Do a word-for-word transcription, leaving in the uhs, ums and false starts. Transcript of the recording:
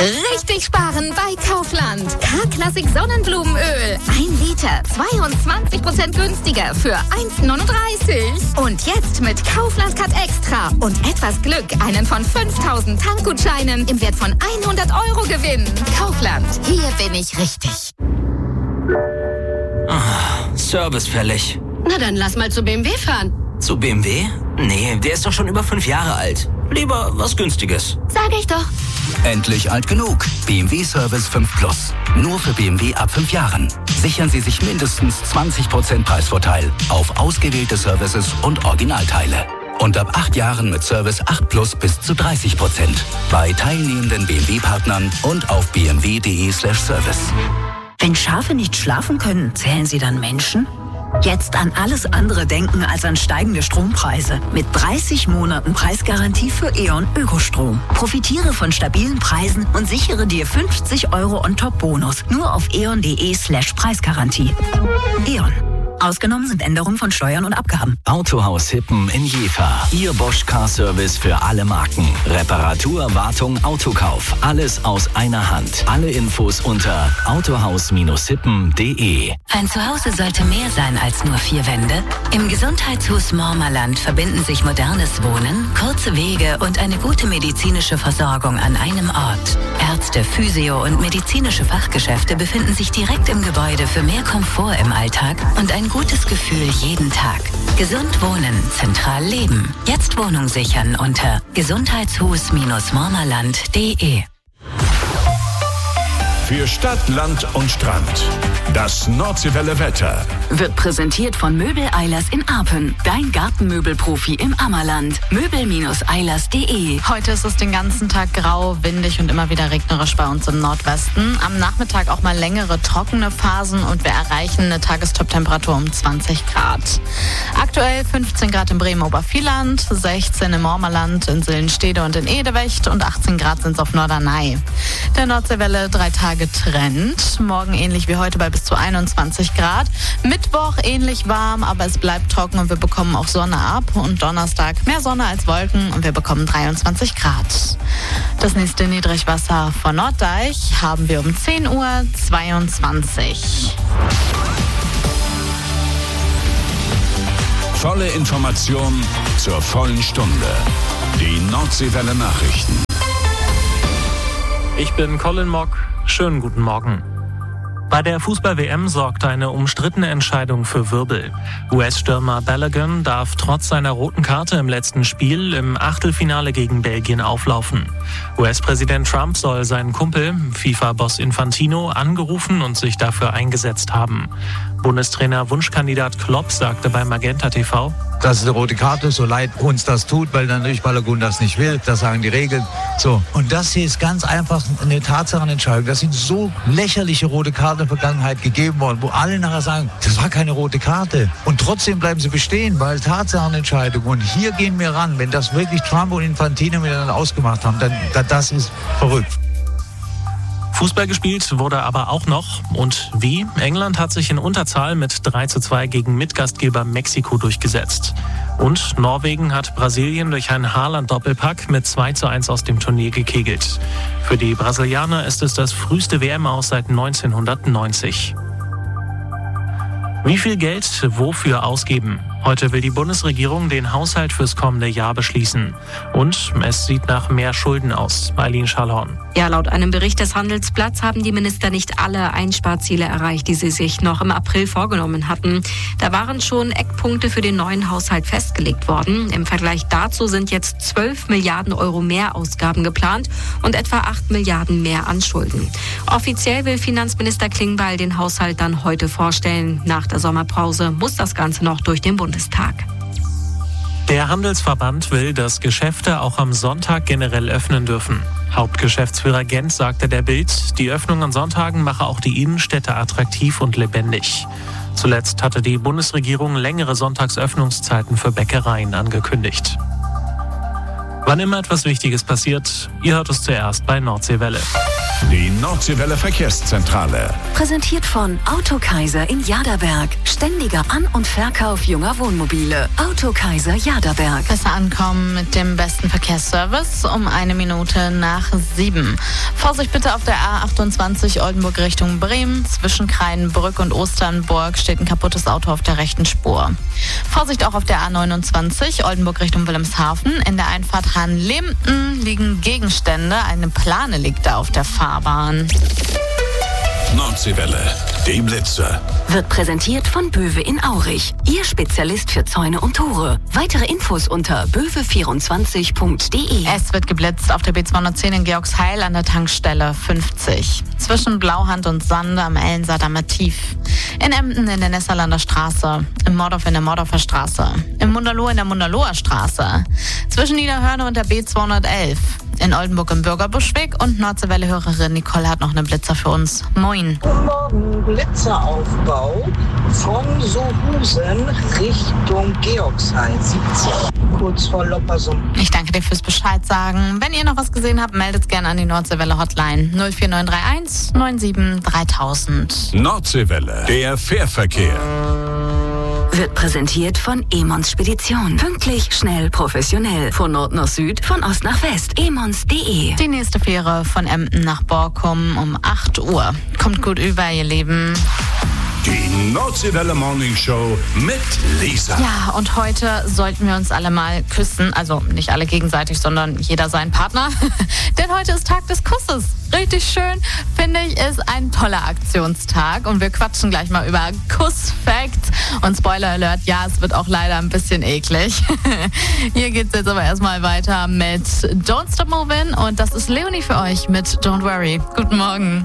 Richtig sparen bei Kaufland. K-Klassik Sonnenblumenöl. Ein Liter, zweiundzwanzig Prozent günstiger für eins Komma neununddreißig. Und jetzt mit Kaufland Card Extra und etwas Glück einen von fünftausend Tankgutscheinen im Wert von hundert Euro gewinnen. Kaufland, hier bin ich richtig. Ah, Service fällig. Na dann lass mal zu B M W fahren. Zu B M W? Nee, der ist doch schon über fünf Jahre alt. Lieber was Günstiges. Sag ich doch. Endlich alt genug. B M W Service fünf Plus. Nur für B M W ab fünf Jahren. Sichern Sie sich mindestens zwanzig Prozent Preisvorteil auf ausgewählte Services und Originalteile. Und ab acht Jahren mit Service acht Plus bis zu dreißig Prozent. Bei teilnehmenden B M W-Partnern und auf b m w punkt d e slash service. Wenn Schafe nicht schlafen können, zählen sie dann Menschen? Jetzt an alles andere denken als an steigende Strompreise. Mit dreißig Monaten Preisgarantie für E.ON Ökostrom. Profitiere von stabilen Preisen und sichere dir fünfzig Euro On-Top-Bonus. Nur auf e o n punkt d e slash Preisgarantie. E.ON. Ausgenommen sind Änderungen von Steuern und Abgaben. Autohaus Hippen in Jever. Ihr Bosch Car Service für alle Marken. Reparatur, Wartung, Autokauf. Alles aus einer Hand. Alle Infos unter autohaus hippen punkt d e. Ein Zuhause sollte mehr sein als nur vier Wände. Im Gesundheitshaus Mormerland verbinden sich modernes Wohnen, kurze Wege und eine gute medizinische Versorgung an einem Ort. Ärzte, Physio und medizinische Fachgeschäfte befinden sich direkt im Gebäude für mehr Komfort im Alltag und ein gutes Gefühl jeden Tag. Gesund wohnen, zentral leben. Jetzt Wohnung sichern unter gesundheitshus mormerland punkt d e. Für Stadt, Land und Strand. Das Nordseewelle Wetter Wird präsentiert von Möbel Eilers in Arpen. Dein Gartenmöbelprofi im Ammerland. möbel eilers punkt d e. Heute ist es den ganzen Tag grau, windig und immer wieder regnerisch bei uns im Nordwesten. Am Nachmittag auch mal längere trockene Phasen und wir erreichen eine Tagestop-Temperatur um zwanzig Grad. Aktuell fünfzehn Grad in Bremen-Obervieland, sechzehn im Mormerland, in Sillenstede und in Edewecht und achtzehn Grad sind es auf Norderney. Der Nordseewelle drei Tage Trend. Morgen ähnlich wie heute bei bis zu einundzwanzig Grad. Mittwoch ähnlich warm, aber es bleibt trocken und wir bekommen auch Sonne ab. Und Donnerstag mehr Sonne als Wolken und wir bekommen dreiundzwanzig Grad. Das nächste Niedrigwasser von Norddeich haben wir um zehn Uhr zweiundzwanzig. Volle Information zur vollen Stunde. Die Nordseewelle Nachrichten. Ich bin Colin Mock. Schönen guten Morgen. Bei der Fußball-W M sorgt eine umstrittene Entscheidung für Wirbel. U S-Stürmer Balogun darf trotz seiner roten Karte im letzten Spiel im Achtelfinale gegen Belgien auflaufen. U S-Präsident Trump soll seinen Kumpel, FIFA-Boss Infantino, angerufen und sich dafür eingesetzt haben. Bundestrainer-Wunschkandidat Klopp sagte bei Magenta T V: Das ist eine rote Karte, so leid uns das tut, weil dann natürlich Balogun das nicht will. Das sagen die Regeln. So. Und das hier ist ganz einfach eine Tatsachenentscheidung. Das sind so lächerliche rote Karten in der Vergangenheit gegeben worden, wo alle nachher sagen, das war keine rote Karte. Und trotzdem bleiben sie bestehen, weil Tatsachenentscheidung. Und hier gehen wir ran. Wenn das wirklich Trump und Infantino miteinander ausgemacht haben, dann das ist verrückt. Fußball gespielt wurde aber auch noch. Und wie? England hat sich in Unterzahl mit drei zu zwei gegen Mitgastgeber Mexiko durchgesetzt. Und Norwegen hat Brasilien durch einen Haaland-Doppelpack mit zwei zu eins aus dem Turnier gekegelt. Für die Brasilianer ist es das früheste W M-Aus seit neunzehnhundertneunzig. Wie viel Geld wofür ausgeben? Heute will die Bundesregierung den Haushalt fürs kommende Jahr beschließen. Und es sieht nach mehr Schulden aus. Eileen Schallhorn. Ja, laut einem Bericht des Handelsblatts haben die Minister nicht alle Einsparziele erreicht, die sie sich noch im April vorgenommen hatten. Da waren schon Eckpunkte für den neuen Haushalt festgelegt worden. Im Vergleich dazu sind jetzt zwölf Milliarden Euro mehr Ausgaben geplant und etwa acht Milliarden mehr an Schulden. Offiziell will Finanzminister Klingbeil den Haushalt dann heute vorstellen. Nach der Sommerpause muss das Ganze noch durch den Bundestag. Der Handelsverband will, dass Geschäfte auch am Sonntag generell öffnen dürfen. Hauptgeschäftsführer Gent sagte der Bild, die Öffnung an Sonntagen mache auch die Innenstädte attraktiv und lebendig. Zuletzt hatte die Bundesregierung längere Sonntagsöffnungszeiten für Bäckereien angekündigt. Wann immer etwas Wichtiges passiert, ihr hört es zuerst bei Nordseewelle. Die Nordseewelle Verkehrszentrale. Präsentiert von Autokaiser in Jaderberg. Ständiger An- und Verkauf junger Wohnmobile. Autokaiser Jaderberg. Besser ankommen mit dem besten Verkehrsservice um eine Minute nach sieben. Vorsicht bitte auf der A achtundzwanzig Oldenburg Richtung Bremen. Zwischen Kreinenbrück und Osternburg steht ein kaputtes Auto auf der rechten Spur. Vorsicht auch auf der A neunundzwanzig Oldenburg Richtung Wilhelmshaven. In der Einfahrt Hahn-Lehmten liegen Gegenstände. Eine Plane liegt da auf der Fahrbahn. Nordseewelle, die Blitzer. Wird präsentiert von Böwe in Aurich. Ihr Spezialist für Zäune und Tore. Weitere Infos unter böwe vierundzwanzig punkt de. Es wird geblitzt auf der B zweihundertzehn in Georgsheil an der Tankstelle fünfzig. Zwischen Blauhand und Sande am Ellensaardamer Tief. In Emden in der Nesserlander Straße. Im Mordorf in der Mordorfer Straße. Im Munderloh in der Munderloher Straße. Zwischen Niederhörne und der B zweihundertelf. In Oldenburg im Bürgerbuschweg und Nordseewelle-Hörerin Nicole hat noch eine Blitzer für uns. Moin. Guten Morgen, Blitzeraufbau von Sohusen Richtung Georgsheil siebzehn, kurz vor Loppersum. Ich danke dir fürs Bescheid sagen. Wenn ihr noch was gesehen habt, meldet gerne an die Nordseewelle Hotline null vier neun drei eins neun sieben dreitausend. Nordseewelle, der Fährverkehr. Wird präsentiert von Emons Spedition. Pünktlich, schnell, professionell. Von Nord nach Süd, von Ost nach West. emons punkt de. Die nächste Fähre von Emden nach Borkum um acht Uhr. Kommt gut über, ihr Lieben. Die Nordseewelle Morning Show mit Lisa. Ja, und heute sollten wir uns alle mal küssen. Also nicht alle gegenseitig, sondern jeder seinen Partner. Denn heute ist Tag des Kusses. Richtig schön, finde ich, ist ein toller Aktionstag. Und wir quatschen gleich mal über Kuss-Facts. Und Spoiler Alert, ja, es wird auch leider ein bisschen eklig. Hier geht's jetzt aber erstmal weiter mit Don't Stop Movin'. Und das ist Leonie für euch mit Don't Worry. Guten Morgen.